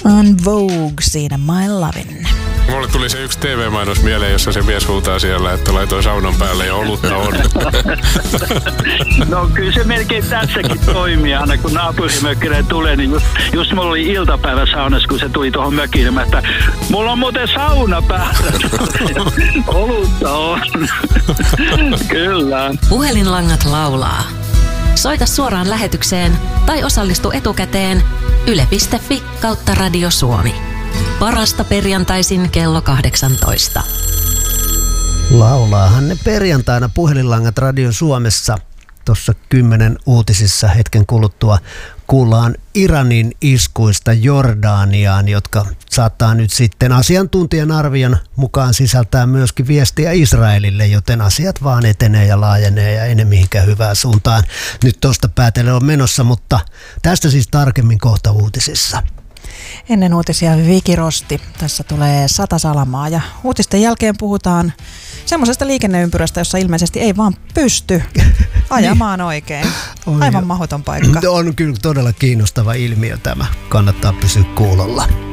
On Vogue siinä My Lovin'. Mulle tuli se yksi TV-mainos mieleen, jossa se mies huutaa siellä, että laitoin saunan päälle ja olutta on. No kyllä se melkein tässäkin toimii. Aina kun naapurimökkille tulee, niin just mulla oli iltapäivä saunassa, kun se tuli tuohon mökille. Mä että mulla on muuten sauna päällä. Olutta on. Kyllä. Puhelinlangat laulaa. Soita suoraan lähetykseen tai osallistu etukäteen yle.fi/Radio Suomi. Parasta perjantaisin kello 18. Laulaahan ne perjantaina puhelinlangat Radio Suomessa. Tuossa 10 uutisissa hetken kuluttua kuullaan Iranin iskuista Jordaniaan, jotka saattaa nyt sitten asiantuntijan arvion mukaan sisältää myöskin viestiä Israelille, joten asiat vaan etenee ja laajenee ja ei ne mihinkään hyvään suuntaan. Nyt tuosta päätellen on menossa, mutta tästä siis tarkemmin kohta uutisissa. Ennen uutisia Viki Rosti. Tässä tulee 100 salamaa ja uutisten jälkeen puhutaan semmoisesta liikenneympyrästä, jossa ilmeisesti ei vaan pysty ajamaan oikein. Aivan mahdoton paikka. On kyllä todella kiinnostava ilmiö tämä. Kannattaa pysyä kuulolla.